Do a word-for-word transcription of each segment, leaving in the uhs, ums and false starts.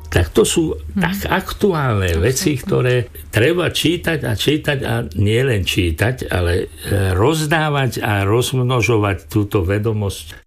Tak to sú hmm. tak aktuálne to veci, to. ktoré treba čítať a čítať a nie len čítať, ale rozdávať a rozmnožovať túto vedomosť.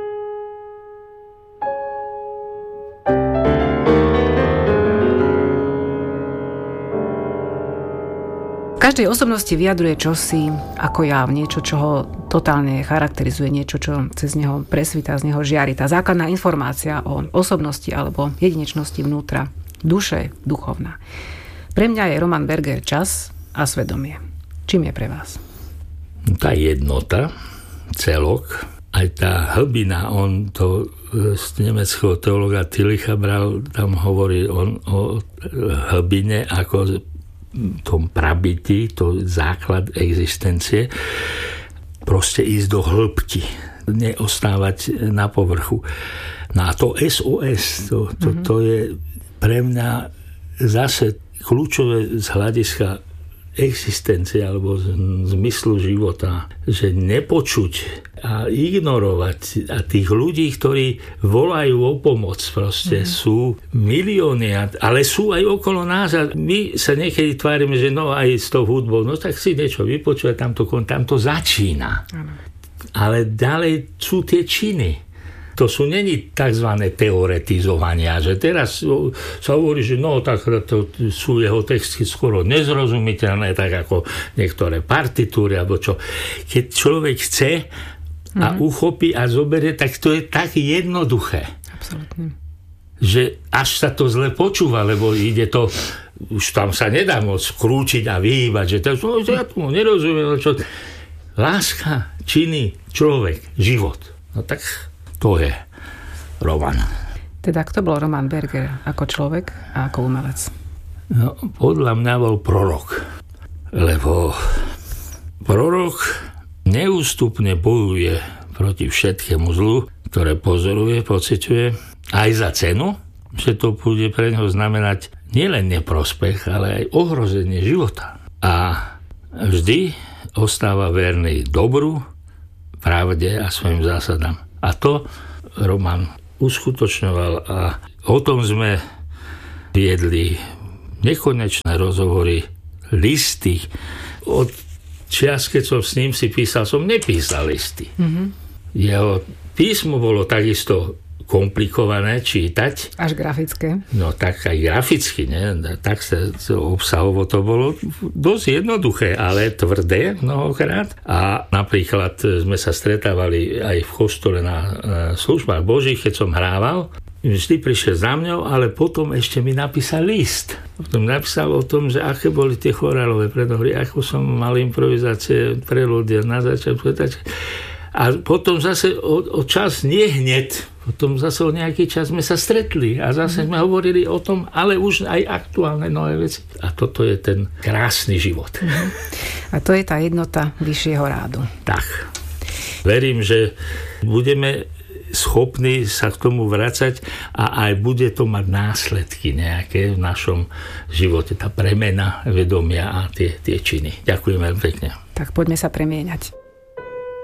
V každej osobnosti vyjadruje čosi ako jav, niečo, čo ho totálne charakterizuje, niečo, čo cez neho presvitá, z neho žiari. Tá základná informácia o osobnosti alebo jedinečnosti vnútra, duše duchovná. Pre mňa je Roman Berger čas a svedomie. Čím je pre vás? Tá jednota, celok, aj tá hlbina, on to z nemeckého teológa Tillicha bral, tam hovorí on o hlbine ako tom prabití, to základ existencie, proste ísť do hĺbky, neostávať na povrchu. No a to es ó es, to, to, to je pre mňa zase kľúčové z hľadiska existencie alebo zmyslu života, že nepočuť a ignorovať a tých ľudí, ktorí volajú o pomoc, proste mm. sú milióny, ale sú aj okolo nás a my sa niekedy tvárime, že no aj s tou hudbou, no tak si niečo vypočúvať, tam to, tam to začína. Mm. Ale ďalej sú tie činy. To sú není tzv. Teoretizovania, že teraz sa hovorí, že no tak to sú jeho texty skoro nezrozumiteľné, tak ako niektoré partitúry, alebo čo. Keď človek chce a mm-hmm. uchopí a zoberie, tak to je tak jednoduché. Absolutne. Že až sa to zle počúva, lebo ide to, už tam sa nedá moc skrúčiť a vyhýbať, že to, no, ja tomu nerozumiem. Čo. Láska, činy, človek, život. No tak to je Roman. Teda kto bol Roman Berger ako človek a ako umelec? No, podľa mňa bol prorok. Lebo prorok neústupne bojuje proti všetkému zlu, ktoré pozoruje, pociťuje, aj za cenu, že to bude pre neho znamenať nielen neprospech, ale aj ohrozenie života. A vždy ostáva verný dobru, pravde a svojim zásadám. A to Roman uskutočňoval a o tom sme viedli nekonečné rozhovory, listy. Od čias, keď som s ním si písal, som nepísal listy. Mm-hmm. Jeho písmo bolo takisto komplikované čítať. Až grafické. No tak aj graficky, ne? Tak sa obsahovo to bolo dosť jednoduché, ale tvrdé mnohokrát. A napríklad sme sa stretávali aj v kostole na službách Božích, keď som hrával. Vždy prišiel za mňou, ale potom ešte mi napísal list. Potom napísal o tom, že aké boli tie chorálové predhory, ako som mal improvizácie pre ľudia na začiatku. A potom zase o, o čas nie hneď, potom zase o nejaký čas sme sa stretli a zase sme hovorili o tom, ale už aj aktuálne nové veci. A toto je ten krásny život. A to je tá jednota vyššieho rádu. Tak. Verím, že budeme schopní sa k tomu vracať a aj bude to mať následky nejaké v našom živote. Tá premena vedomia a tie, tie činy. Ďakujem veľmi pekne. Tak poďme sa premieňať.